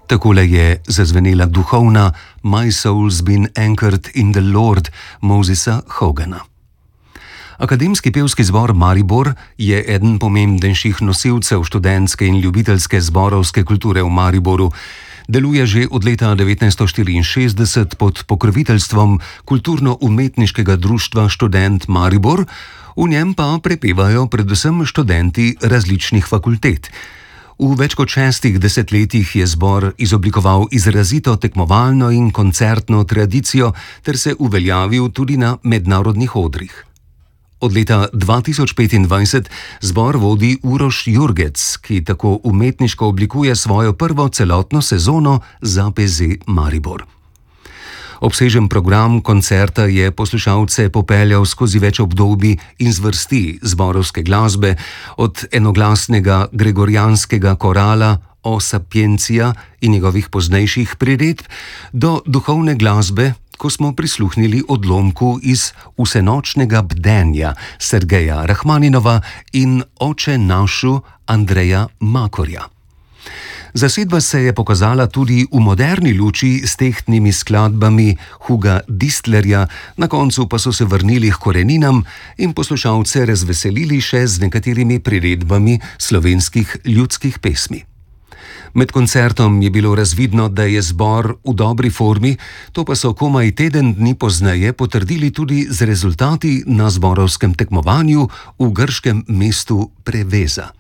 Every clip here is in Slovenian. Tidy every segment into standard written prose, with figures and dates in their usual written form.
Takole je zazvenela duhovna My Soul's Been Anchored in the Lord Mosesa Hogana. Akademski pevski zbor Maribor je eden pomembnejših nosilcev študentske in ljubiteljske zborovske kulture v Mariboru. Deluje že od leta 1964 pod pokroviteljstvom Kulturno-umetniškega društva Študent Maribor, v njem pa prepevajo predvsem študenti različnih fakultet. V več kot 6 desetletjih je zbor izoblikoval izrazito tekmovalno in koncertno tradicijo ter se uveljavil tudi na mednarodnih odrih. Od leta 2025 zbor vodi Uroš Jurgec, ki tako umetniško oblikuje svojo prvo celotno sezono za PZ Maribor. Obsežen program koncerta je poslušalce popeljal skozi več obdobij in zvrsti zborovske glasbe, od enoglasnega gregorijanskega korala O Sapientia in njegovih poznejših priredb do duhovne glasbe, ko smo prisluhnili odlomku iz Vsenočnega bdenja Sergeja Rahmaninova in Oče našu Andreja Makorja. Zasedba se je pokazala tudi v moderni luči s tehtnimi skladbami Huga Distlerja, na koncu pa so se vrnili k koreninam in poslušalce razveselili še z nekaterimi priredbami slovenskih ljudskih pesmi. Med koncertom je bilo razvidno, da je zbor v dobri formi, to pa so komaj teden dni pozneje potrdili tudi z rezultati na zborovskem tekmovanju v grškem mestu Preveza.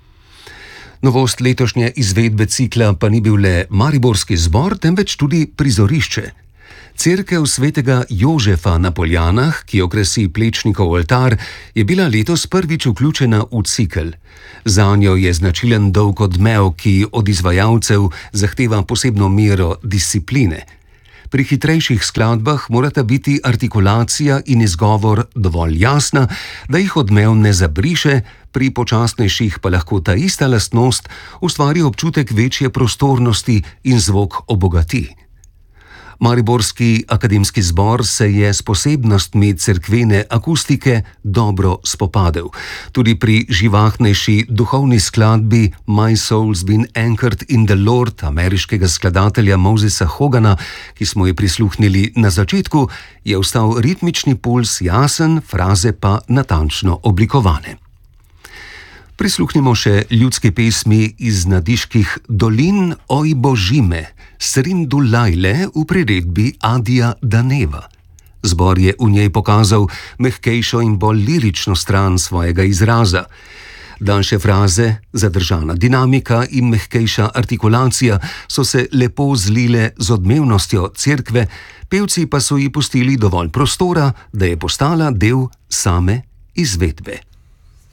Novost letošnje izvedbe cikla pa ni bil le mariborski zbor, temveč tudi prizorišče. Cerkev svetega Jožefa na Poljanah, ki okrasi Plečnikov oltar, je bila letos prvič vključena v cikel. Zanjo je značilen dolg odmev, ki od izvajalcev zahteva posebno mero discipline. Pri hitrejših skladbah morata biti artikulacija in izgovor dovolj jasna, da jih odmev ne zabriše, pri počasnejših pa lahko ta ista lastnost ustvari občutek večje prostornosti in zvok obogati. Mariborski akademski zbor se je s posebnostmi cerkvene akustike dobro spopadel. Tudi pri živahnejši duhovni skladbi My Soul's Been Anchored in the Lord ameriškega skladatelja Mosesa Hogana, ki smo ji prisluhnili na začetku, je ostal ritmični puls jasen, fraze pa natančno oblikovane. Prisluhnimo še ljudske pesmi iz nadiških dolin Oj Božime, Srindulajle v priredbi Adija Daneva. Zbor je v njej pokazal mehkejšo in bolj lirično stran svojega izraza. Daljše fraze, zadržana dinamika in mehkejša artikulacija so se lepo zlile z odmevnostjo cerkve, pevci pa so ji pustili dovolj prostora, da je postala del same izvedbe.